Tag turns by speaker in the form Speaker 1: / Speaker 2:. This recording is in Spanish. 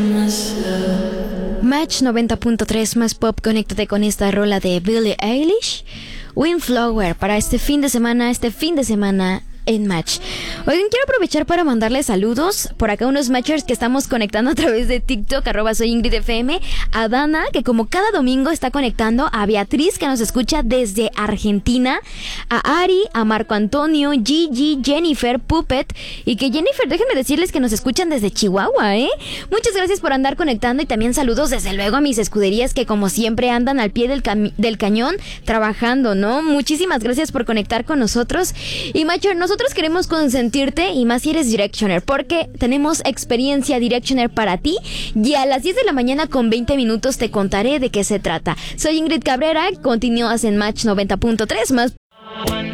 Speaker 1: Match 90.3 más pop, conéctate con esta rola de Billie Eilish, Windflower, para este fin de semana en Match. Oigan, quiero aprovechar para mandarles saludos por acá a unos matchers que estamos conectando a través de TikTok, @soyingridfm, a Dana, que como cada domingo está conectando, a Beatriz, que nos escucha desde Argentina, a Ari, a Marco Antonio, Gigi, Jennifer, Puppet, y que Jennifer, déjenme decirles que nos escuchan desde Chihuahua, Muchas gracias por andar conectando, y también saludos desde luego a mis escuderías que como siempre andan al pie del cañón trabajando, ¿no? Muchísimas gracias por conectar con nosotros. Y matcher, nosotros queremos consentirte, y más si eres Directioner, porque tenemos experiencia Directioner para ti, y a las 10 de la mañana con 20 minutos te contaré de qué se trata. Soy Ingrid Cabrera, continúas en Match 90.3 más